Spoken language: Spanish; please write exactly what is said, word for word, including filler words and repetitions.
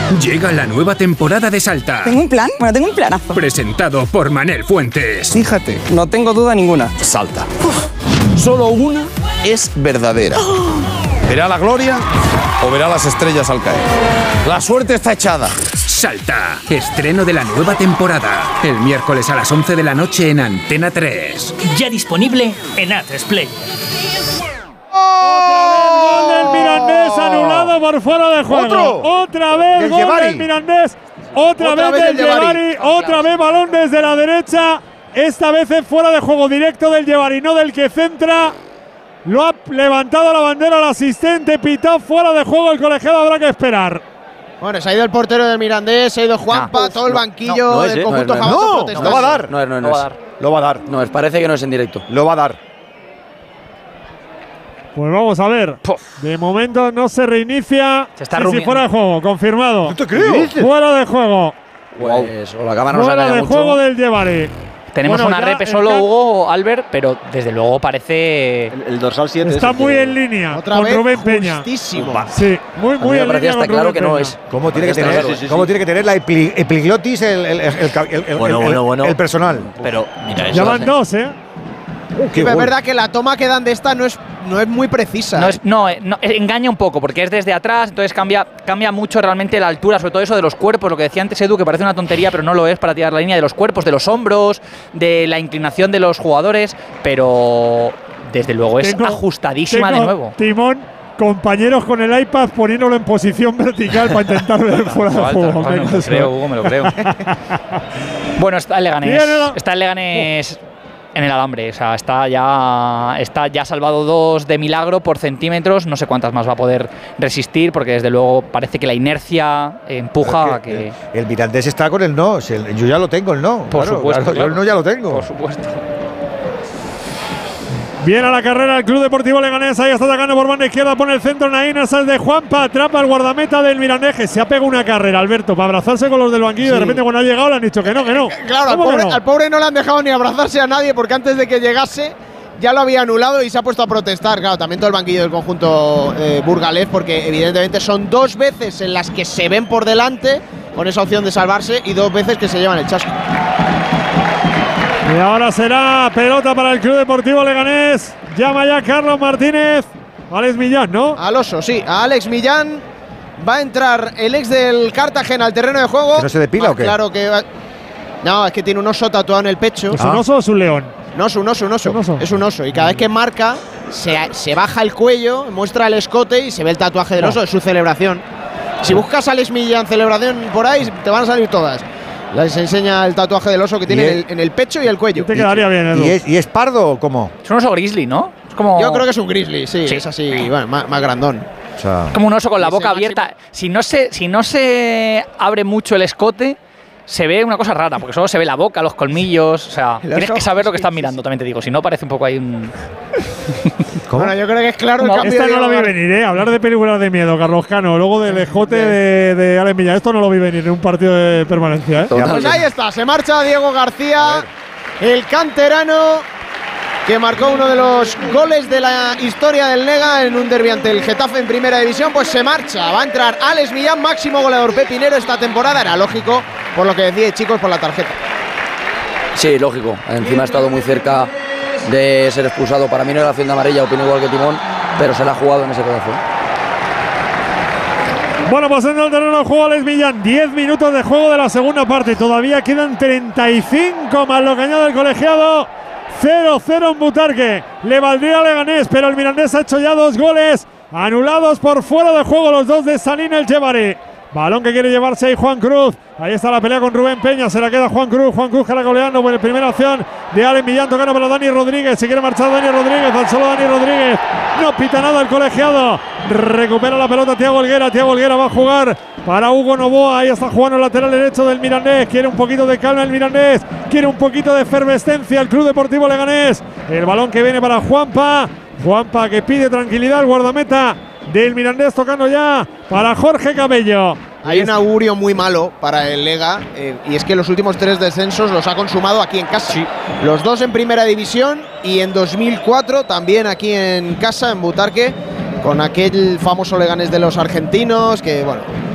Llega la nueva temporada de Salta. ¿Tengo un plan? Bueno, tengo un planazo. Presentado por Manel Fuentes. Fíjate, no tengo duda ninguna. Salta. Uf. Solo una es verdadera. Oh. ¿Verá la gloria o verá las estrellas al caer? La suerte está echada. Salta. Estreno de la nueva temporada. El miércoles a las once de la noche en Antena tres. Ya disponible en A tres Play. Gol del Mirandés anulado por fuera de juego. ¿Otro? Otra vez del gol Llevari. del Mirandés. Otra, Otra vez vez del del Llevari. Llevari. Otra vez balón desde la derecha. Esta vez es fuera de juego directo del Llevari, no del que centra. Lo ha levantado la bandera el asistente. Pitado fuera de juego el colegiado. Habrá que esperar. Bueno, se ha ido el portero del Mirandés, se ha ido Juanpa, Ah, todo el no, banquillo no, no es, del eh, conjunto no es, no es. jaboto No, protestando. lo va a dar. No es, no es, no Lo va a es. dar. Lo va a dar. No es, parece que no es en directo. Lo va a dar. Pues vamos a ver. Puf. De momento no se reinicia. Se está sí, sí, rumiando. fuera de juego, confirmado. No te creo. Fuera de juego. Pues, o la cámara nos Fuera engaña de mucho. juego del Llevari. Tenemos Bueno, una ya repe el solo, can- Hugo, Albert, pero desde luego parece… El, el dorsal siete. Está ese muy que- en línea Otra con vez, Rubén Peña. justísimo. Sí, muy, A mí muy me en parecía línea hasta con claro Rubén que no Peña. es. ¿Cómo tiene que Está tener, claro, sí, sí, cómo sí. tiene que tener la epli- epiglotis el, el, el, el, el, Bueno, el- bueno, bueno. el personal? Pero, mira, Ya eso. van dos, ¿eh? Uh, Sí, qué pero es gol. verdad que la toma que dan de esta no es, no es muy precisa. No, es, no, eh, no, eh, engaña un poco porque es desde atrás, entonces cambia, cambia mucho realmente la altura, sobre todo eso de los cuerpos, lo que decía antes Edu, que parece una tontería, pero no lo es para tirar la línea de los cuerpos, de los hombros, de la inclinación de los jugadores, pero desde luego es Tengo- ajustadísima tengo de nuevo. Timón, compañeros con el iPad poniéndolo en posición vertical para intentar ver fuera de Falta, juego. no, Qué me lo cosa. creo, Hugo, me lo creo. Bueno, está el Leganés, Viene la- está el Leganés en el alambre, o sea, está ya, está ya salvado dos de milagro por centímetros, no sé cuántas más va a poder resistir, porque desde luego parece que la inercia empuja Pero a es que… que el, el Mirandés está con el no. Si el- yo ya lo tengo, el no. Por Claro, supuesto, claro, yo claro. el no ya lo tengo. Por supuesto. Viene a la carrera el Club Deportivo Leganés. Ahí está atacando por banda izquierda. Pone el centro Naín. Esa es de Juanpa. Atrapa el guardameta del Mirandés. Que se ha pegado una carrera, Alberto, para abrazarse con los del banquillo. Sí. De repente, cuando ha llegado, le han dicho que no, que no. Claro, al ¿Cómo que pobre, no? al pobre no le han dejado ni abrazarse a nadie porque antes de que llegase ya lo había anulado y se ha puesto a protestar. Claro, también todo el banquillo del conjunto eh, burgalés, porque evidentemente son dos veces en las que se ven por delante con esa opción de salvarse y dos veces que se llevan el chasco. Y ahora será pelota para el Club Deportivo Leganés. Llama ya Carlos Martínez. Alex Millán, ¿no? Al oso, sí, a Alex Millán. Va a entrar el ex del Cartagena al terreno de juego. ¿Que no se depila Más o qué? Claro que va- No, es que tiene un oso tatuado en el pecho. ¿Es un oso o es un león? No, es un oso, un oso. ¿Un oso? Es un oso. Y cada vez que marca, se, se baja el cuello, muestra el escote y se ve el tatuaje del Oh. oso, es su celebración. Si buscas a Alex Millán celebración por ahí, te van a salir todas. Les enseña el tatuaje del oso que tiene ¿Y en es- el, en el pecho y el cuello. Te quedaría bien, Edu. ¿Y es, ¿Y es pardo o cómo? Es un oso grizzly, ¿no? Es como… Yo creo que es un grizzly, sí, Sí. es así, bueno, más, más grandón. O sea, como un oso con la Es el boca máximo. abierta. Si no, se, si no se abre mucho el escote, se ve una cosa rara, porque solo se ve la boca, los colmillos. O sea, Los tienes que ojos, saber lo que sí, estás sí, mirando, sí. también te digo. Si no, parece un poco ahí un… ¿cómo? Bueno, yo creo que es claro el No, cambio Esta de no la vi Diego venir, ¿eh? Hablar de películas de miedo, Carlos Cano. Luego del escote de, de Alex Millán. Esto no lo vi venir en un partido de permanencia, ¿eh? Pues ahí está, se marcha Diego García, el canterano que marcó uno de los goles de la historia del Lega en un derbi ante el Getafe en primera división, pues se marcha. Va a entrar Alex Millán, máximo goleador pepinero esta temporada. Era lógico, por lo que decía, chicos, por la tarjeta. Sí, lógico. Encima ha estado muy cerca de ser expulsado. Para mí no era acción de amarilla, opino igual que Timón, pero se la ha jugado en ese pedazo. Bueno, pues en el terreno de juego Alex Millán. diez minutos de juego de la segunda parte. Todavía quedan treinta y cinco más lo que añade el colegiado. cero cero en Butarque. Le valdría a Leganés, pero el Mirandés ha hecho ya dos goles anulados por fuera de juego. Los dos de Salín el Llevari. Balón que quiere llevarse ahí Juan Cruz. Ahí está la pelea con Rubén Peña. Se la queda Juan Cruz. Juan Cruz caracoleando. Bueno, primera opción de Alex Millán. Tocando para Dani Rodríguez. Se quiere marchar Dani Rodríguez. Al solo Dani Rodríguez. No pita nada el colegiado. Recupera la pelota Thiago Helguera. Thiago Helguera va a jugar para Hugo Novoa. Ahí está jugando el lateral derecho del Mirandés. Quiere un poquito de calma el Mirandés. Quiere un poquito de efervescencia el Club Deportivo Leganés. El balón que viene para Juanpa. Juanpa que pide tranquilidad al guardameta del Mirandés, tocando ya para Jorge Cabello. Hay un augurio muy malo para el Lega eh, y es que los últimos tres descensos los ha consumado aquí en casa. Sí. Los dos en primera división y en dos mil cuatro también aquí en casa, en Butarque, con aquel famoso Leganés de los argentinos que, bueno,